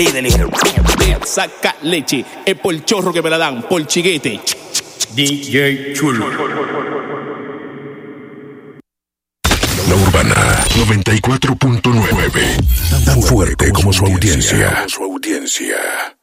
Saca leche, es por chorro que me la dan, por chiguete. DJ Chulo. La Urbana 94.9. Tan fuerte como su audiencia.